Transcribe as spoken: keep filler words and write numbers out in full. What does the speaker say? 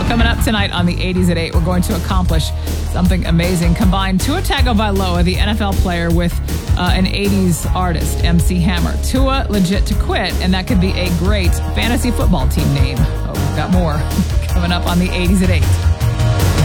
Coming up tonight on the eighties at eight, we're going to accomplish something amazing. Combine Tua Tagovailoa, the N F L player, with uh, an eighties artist, M C Hammer. Tua legit to quit, and that could be a great fantasy football team name. Oh, we've got more coming up on the eighties at eight.